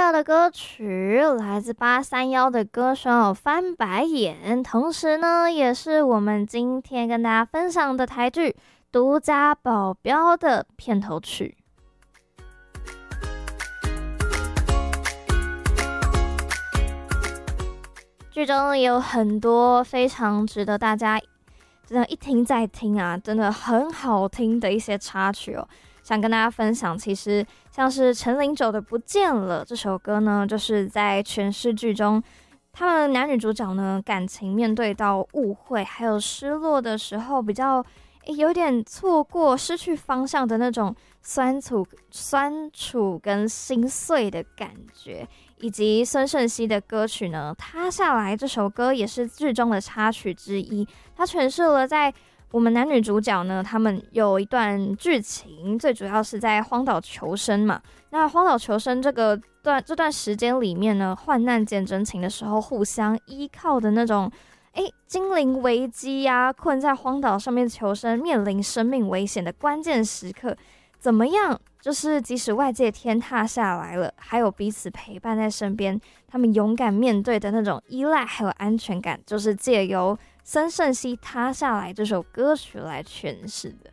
到的歌曲来自831的歌手翻白眼，同时呢，也是我们今天跟大家分享的台剧独家保镖的片头曲。剧中也有很多非常值得大家真的一听再听啊，真的很好听的一些插曲哦。想跟大家分享，其实像是陈零九的《不见了》这首歌呢，就是在诠释剧中他们男女主角呢感情面对到误会还有失落的时候，比较有点错过、失去方向的那种酸楚跟心碎的感觉。以及孙盛熙的歌曲呢，《塌下来》这首歌也是剧中的插曲之一，它诠释了在我们男女主角呢，他们有一段剧情，最主要是在荒岛求生嘛。那荒岛求生这段时间里面呢，患难见真情的时候，互相依靠的那种，精灵危机呀，困在荒岛上面求生，面临生命危险的关键时刻，怎么样？就是即使外界天塌下来了，还有彼此陪伴在身边，他们勇敢面对的那种依赖还有安全感，就是借由孙盛熙《塌下来》这首歌曲来诠释的。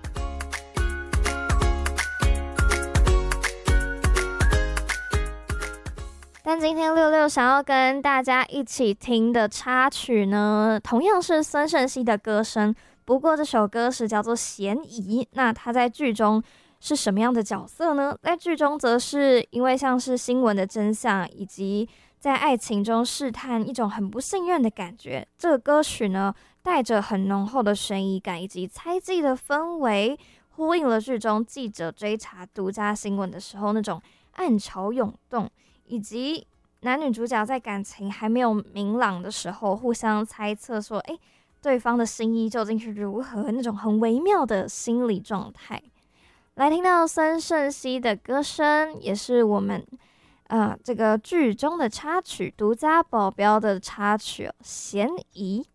但今天66想要跟大家一起听的插曲呢，同样是孙盛熙的歌声，不过这首歌是叫做《嫌疑》。那他在剧中是什么样的角色呢？在剧中则是因为像是新闻的真相，以及在爱情中试探一种很不信任的感觉。这个歌曲呢，带着很浓厚的悬疑感以及猜忌的氛围，呼应了剧中记者追查独家新闻的时候那种暗潮涌动，以及男女主角在感情还没有明朗的时候，互相猜测说，对方的心意究竟是如何，那种很微妙的心理状态。来听到孙盛熙的歌声，也是我们这个剧中的插曲，独家保镖的插曲，嫌疑。